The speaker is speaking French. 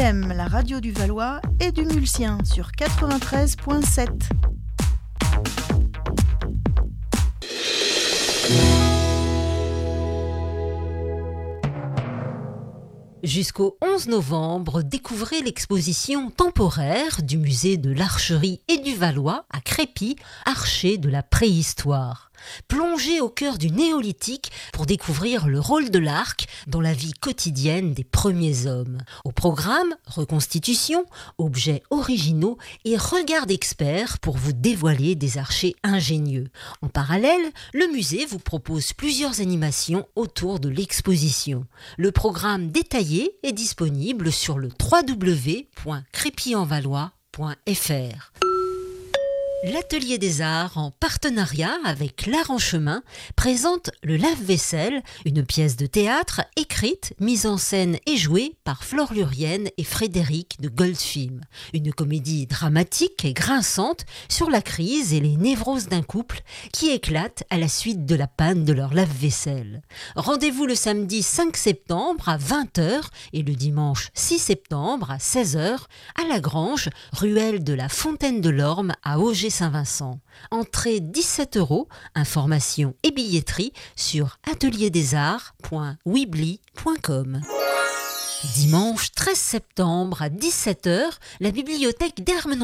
FM, la radio du Valois et du Mulsien sur 93.7. Jusqu'au 11 novembre, découvrez l'exposition temporaire du musée de l'Archerie et du Valois à Crépy, archer de la préhistoire. Plongez au cœur du néolithique pour découvrir le rôle de l'arc dans la vie quotidienne des premiers hommes. Au programme, reconstitution, objets originaux et regards d'experts pour vous dévoiler des archers ingénieux. En parallèle, le musée vous propose plusieurs animations autour de l'exposition. Le programme détaillé est disponible sur le www.crépyenvalois.fr. L'Atelier des Arts, en partenariat avec l'Art en Chemin, présente Le Lave-Vaisselle, une pièce de théâtre écrite, mise en scène et jouée par Flore Lurienne et Frédéric de Goldfilm. Une comédie dramatique et grinçante sur la crise et les névroses d'un couple qui éclate à la suite de la panne de leur lave-vaisselle. Rendez-vous le samedi 5 septembre à 20h et le dimanche 6 septembre à 16h à La Grange, ruelle de la Fontaine de l'Orme à Auger-Saint-Vincent. Entrée 17 €, informations et billetterie sur atelierDesArts.weebly.com. Dimanche 13 septembre à 17h, la bibliothèque d'Ermenonville